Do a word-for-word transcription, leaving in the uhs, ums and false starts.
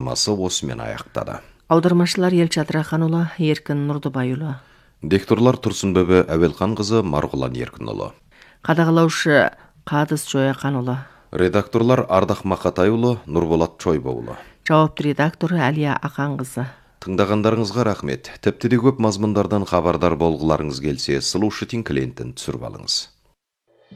бағдарламасы осымен аяқтады. Аудармашылар Елчат Раханұлы, Еркін Нұрдыбайұлы. Дикторлар Тұрсынбөбі Әуелханқызы, Марғұлан Еркінұлы. Қадағалаушы Қадыс Жояқанұлы. Редакторлар Ардақ Мақатайұлы, Нұрболат Чойбаұлы. Жауапты редактор Әлия Ақанқызы. Тыңдағандарыңызға рахмет. Тіпті де көп мазмұндардан хабардар болғыларыңыз келсе, слушатель клиентін түсіріп алыңыз.